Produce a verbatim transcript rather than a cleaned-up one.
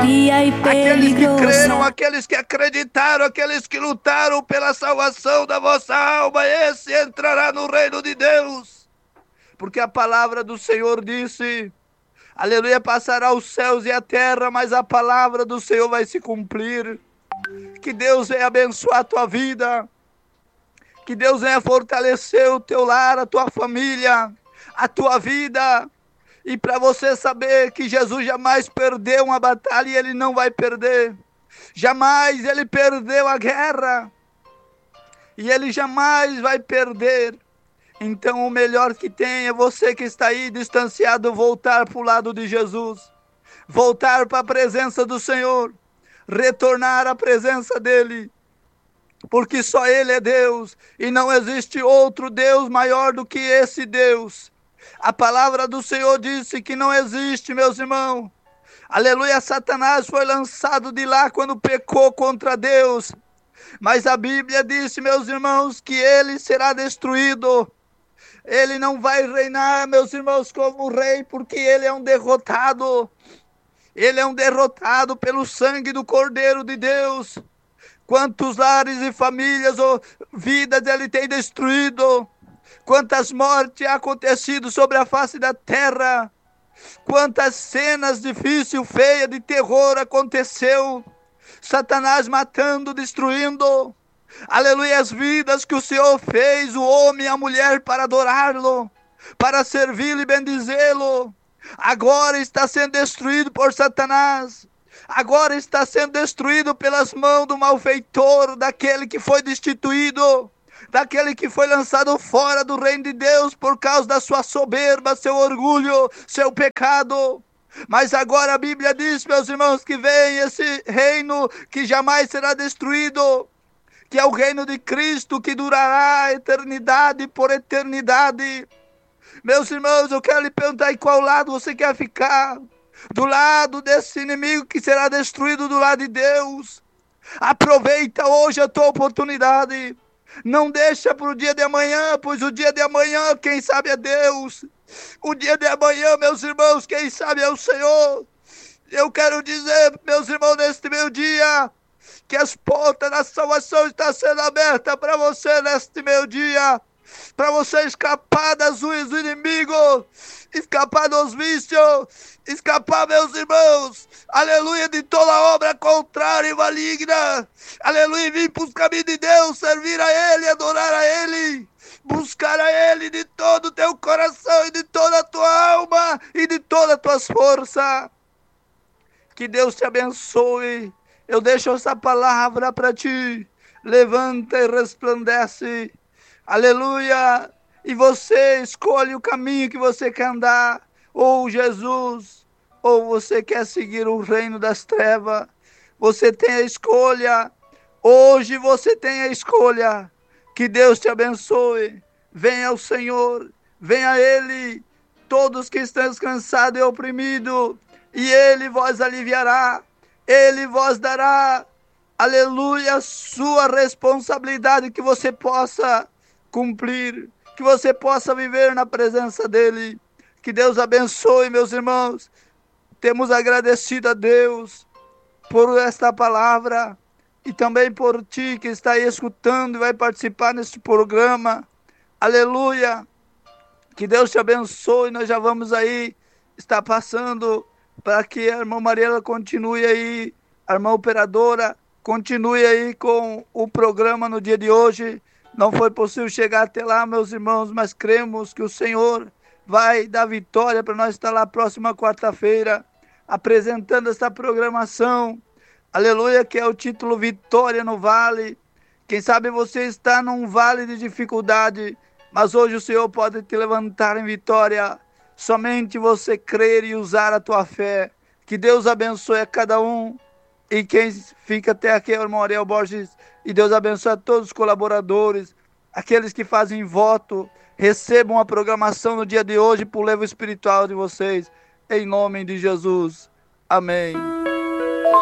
fria e Aqueles que creram, peligrosa. aqueles que acreditaram, aqueles que lutaram pela salvação da vossa alma, esse entrará no reino de Deus. Porque a palavra do Senhor disse, aleluia, passará os céus e a terra, mas a palavra do Senhor vai se cumprir. Que Deus venha abençoar a tua vida. Que Deus venha fortalecer o teu lar, a tua família, a tua vida. E para você saber que Jesus jamais perdeu uma batalha e Ele não vai perder. Jamais Ele perdeu a guerra. E Ele jamais vai perder. Então o melhor que tem é você que está aí distanciado voltar para o lado de Jesus. Voltar para a presença do Senhor. Retornar à presença dEle. Porque só Ele é Deus. E não existe outro Deus maior do que esse Deus. A palavra do Senhor disse que não existe, meus irmãos. Aleluia, Satanás foi lançado de lá quando pecou contra Deus. Mas a Bíblia disse, meus irmãos, que ele será destruído. Ele não vai reinar, meus irmãos, como rei, porque ele é um derrotado. Ele é um derrotado pelo sangue do Cordeiro de Deus. Quantos lares e famílias ou vidas ele tem destruído. Quantas mortes há acontecido sobre a face da terra. Quantas cenas difíceis, feias, de terror aconteceu. Satanás matando, destruindo. Aleluia, as vidas que o Senhor fez, o homem e a mulher para adorá-lo, para servi-lo e bendizê-lo. Agora está sendo destruído por Satanás. Agora está sendo destruído pelas mãos do malfeitor, daquele que foi destituído. Daquele que foi lançado fora do reino de Deus por causa da sua soberba, seu orgulho, seu pecado. Mas agora a Bíblia diz, meus irmãos, que vem esse reino que jamais será destruído, que é o reino de Cristo, que durará a eternidade por eternidade. Meus irmãos, eu quero lhe perguntar em qual lado você quer ficar. Do lado desse inimigo que será destruído, do lado de Deus. Aproveita hoje a tua oportunidade. Não deixa para o dia de amanhã, pois o dia de amanhã, quem sabe é Deus. O dia de amanhã, meus irmãos, quem sabe é o Senhor. Eu quero dizer, meus irmãos, neste meu dia, que as portas da salvação estão sendo abertas para você neste meu dia. Para você escapar das unhas do inimigo, escapar dos vícios, escapar, meus irmãos, aleluia, de toda obra contrária e maligna, aleluia, vir para os caminhos de Deus, servir a Ele, adorar a Ele, buscar a Ele de todo o teu coração e de toda a tua alma e de todas as tuas forças. Que Deus te abençoe. Eu deixo essa palavra para ti. Levanta e resplandece. Aleluia! E você escolhe o caminho que você quer andar, ou Jesus, ou você quer seguir o reino das trevas. Você tem a escolha. Hoje você tem a escolha. Que Deus te abençoe. Venha ao Senhor, venha a Ele, todos que estão cansados e oprimidos, e Ele vos aliviará, Ele vos dará, aleluia, sua responsabilidade, que você possa cumprir, que você possa viver na presença dEle. Que Deus abençoe, meus irmãos. Temos agradecido a Deus por esta palavra e também por ti que está aí escutando e vai participar neste programa. Aleluia. Que Deus te abençoe. Nós já vamos aí estar passando para que a irmã Mariela continue aí, a irmã operadora, continue aí com o programa no dia de hoje. Não foi possível chegar até lá, meus irmãos, mas cremos que o Senhor vai dar vitória para nós estar lá próxima quarta-feira, apresentando essa programação, aleluia, que é o título Vitória no Vale. Quem sabe você está num vale de dificuldade, mas hoje o Senhor pode te levantar em vitória. Somente você crer e usar a tua fé. Que Deus abençoe a cada um. E quem fica até aqui é o irmão Ariel Borges. E Deus abençoe a todos os colaboradores, aqueles que fazem voto. Recebam a programação no dia de hoje por levo espiritual de vocês. Em nome de Jesus. Amém.